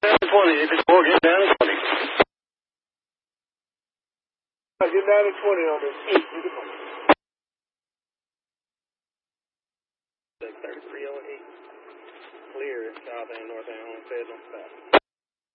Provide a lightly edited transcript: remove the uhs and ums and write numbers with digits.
20. If it's more, get down to 20. Get down to 20 on this. 3308. Clear, south and north and on fed on south.